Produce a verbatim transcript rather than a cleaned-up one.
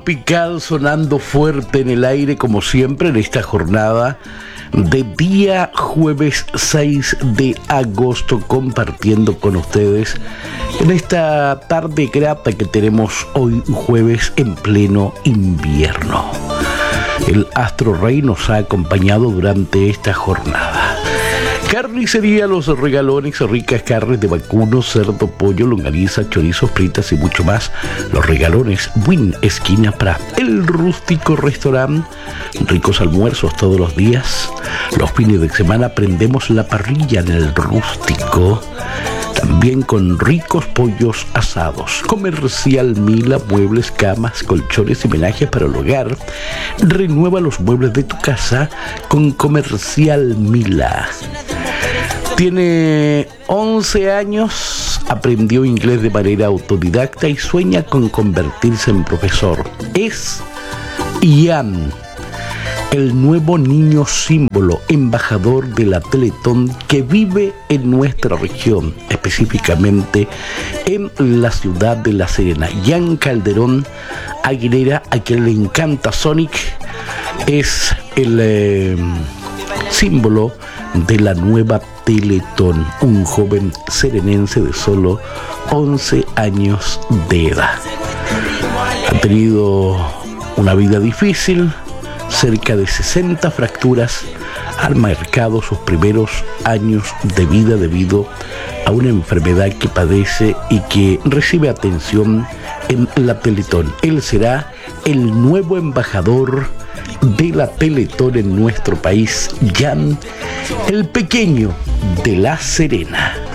tropical sonando fuerte en el aire como siempre en esta jornada de día jueves seis de agosto, compartiendo con ustedes en esta tarde grata que tenemos hoy jueves en pleno invierno. El Astro Rey nos ha acompañado durante esta jornada. Carnicería Los Regalones, ricas carnes de vacuno, cerdo, pollo, longaniza, chorizos, fritas y mucho más. Los Regalones, Win Esquina Prat. El Rústico Restaurant, ricos almuerzos todos los días. Los fines de semana prendemos la parrilla en el Rústico, también con ricos pollos asados. Comercial Mila, muebles, camas, colchones y menajes para el hogar. Renueva los muebles de tu casa con Comercial Mila. Tiene once años, aprendió inglés de manera autodidacta y sueña con convertirse en profesor. Es Ian, el nuevo niño símbolo, embajador de la Teletón que vive en nuestra región, específicamente en la ciudad de La Serena. Ian Calderón Aguilera, a quien le encanta Sonic, es el eh, símbolo de la nueva Teletón, un joven serenense de solo once años de edad. Ha tenido una vida difícil, cerca de sesenta fracturas, ha marcado sus primeros años de vida debido a una enfermedad que padece y que recibe atención en la Teletón. Él será el nuevo embajador de la Teletón en nuestro país, Jan, el pequeño de La Serena.